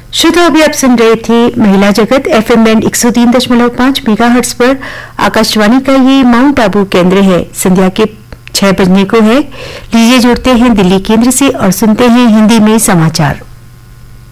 श्रोता अभी आप सुन रहे थे महिला जगत एफएम बैंड 103.5 मेगाहर्ट्ज पर आकाशवाणी का ये माउंट आबू केंद्र है। संध्या के 6 बजने को है। लीजिए जुड़ते हैं दिल्ली केंद्र से और सुनते हैं हिंदी में समाचार।